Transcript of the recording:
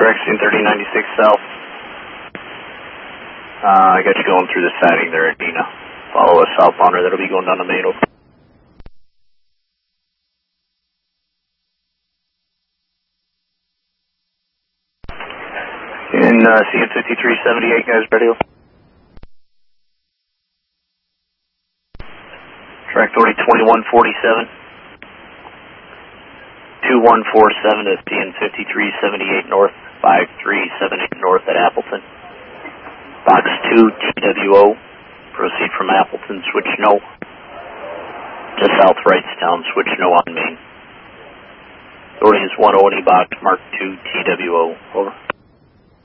Correction 3096 South. I got you going through the siding there at Dina. Follow a southbounder that'll be going down the main. And CN 5378 guys ready? Track 2147. 2147 is CN 5378 North, 5378 North at Appleton. Box 2 TWO. Proceed from Appleton, switch no. To South Wrightstown, switch no on main. Authority is 1 Box, mark 2 TWO. Over.